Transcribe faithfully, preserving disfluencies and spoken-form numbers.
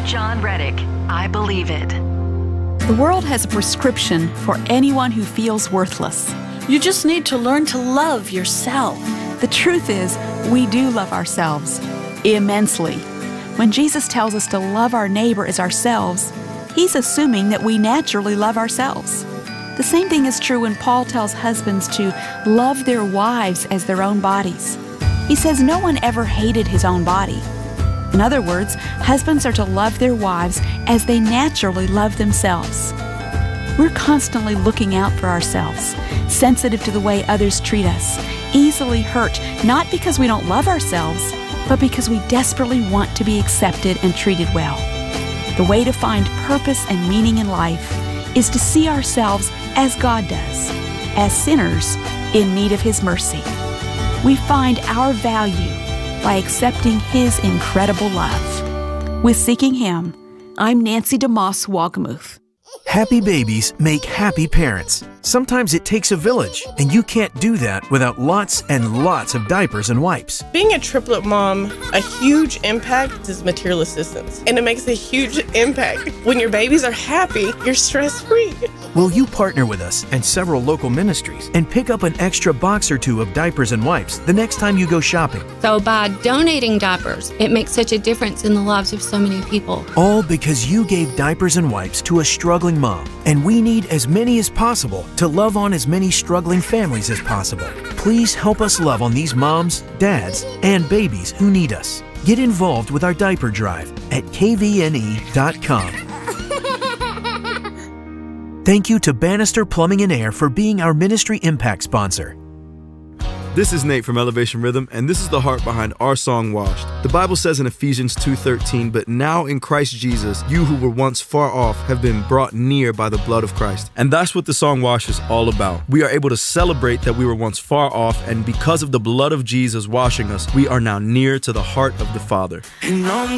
John Reddick, I Believe It. The world has a prescription for anyone who feels worthless. You just need to learn to love yourself. The truth is, we do love ourselves immensely. When Jesus tells us to love our neighbor as ourselves, He's assuming that we naturally love ourselves. The same thing is true when Paul tells husbands to love their wives as their own bodies. He says no one ever hated his own body. In other words, husbands are to love their wives as they naturally love themselves. We're constantly looking out for ourselves, sensitive to the way others treat us, easily hurt, not because we don't love ourselves, but because we desperately want to be accepted and treated well. The way to find purpose and meaning in life is to see ourselves as God does, as sinners in need of His mercy. We find our value by accepting His incredible love. With Seeking Him, I'm Nancy DeMoss Wolgemuth. Happy babies make happy parents. Sometimes it takes a village, and you can't do that without lots and lots of diapers and wipes. Being a triplet mom, a huge impact is material assistance, and it makes a huge impact. When your babies are happy, you're stress-free. Will you partner with us and several local ministries and pick up an extra box or two of diapers and wipes the next time you go shopping? So by donating diapers, it makes such a difference in the lives of so many people. All because you gave diapers and wipes to a struggling mom, and we need as many as possible to love on as many struggling families as possible. Please help us love on these moms, dads, and babies who need us. Get involved with our diaper drive at K V N E dot com. Thank you to Bannister Plumbing and Air for being our Ministry Impact sponsor. This is Nate from Elevation Rhythm, and this is the heart behind our song, Washed. The Bible says in Ephesians two thirteen, "But now in Christ Jesus, you who were once far off have been brought near by the blood of Christ." And that's what the song Wash is all about. We are able to celebrate that we were once far off, and because of the blood of Jesus washing us, we are now near to the heart of the Father.